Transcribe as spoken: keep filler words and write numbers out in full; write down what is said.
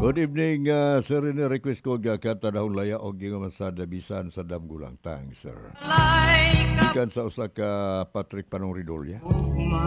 Good evening, uh, sir. Ini request ko ga kanta dahon laya og gingon sa dabisan sa damgulang tang, sir. Ikan sa usa ka Patrick Panong Ridolya.